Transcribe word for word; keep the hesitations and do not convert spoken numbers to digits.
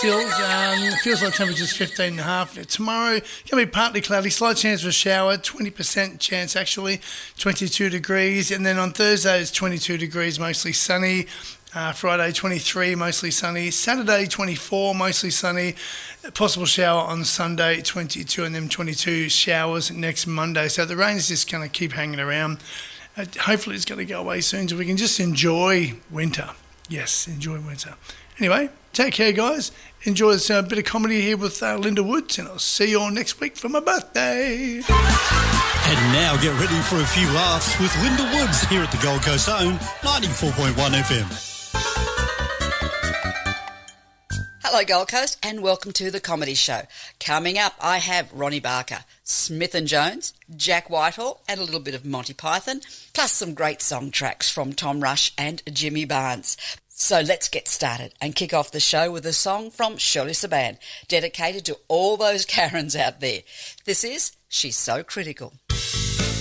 Stills. Um, feels like temperature's fifteen and a half. Tomorrow, going to be partly cloudy, slight chance of a shower, twenty percent chance actually, twenty-two degrees. And then on Thursday, it's twenty-two degrees, mostly sunny. Uh, Friday, twenty-three, mostly sunny. Saturday, twenty-four, mostly sunny. Possible shower on Sunday, twenty-two, and then twenty-two showers next Monday. So the rain's just going to keep hanging around. Uh, hopefully it's going to go away soon so we can just enjoy winter. Yes, enjoy winter. Anyway, take care, guys. Enjoy this uh, bit of comedy here with uh, Linda Woods, and I'll see you all next week for my birthday. And now get ready for a few laughs with Linda Woods here at the Gold Coast Own, ninety-four point one F M. Hello Gold Coast and welcome to The Comedy Show. Coming up, I have Ronnie Barker, Smith and Jones, Jack Whitehall and a little bit of Monty Python, plus some great song tracks from Tom Rush and Jimmy Barnes. So let's get started and kick off the show with a song from Shirley Saban, dedicated to all those Karens out there. This is She's So Critical.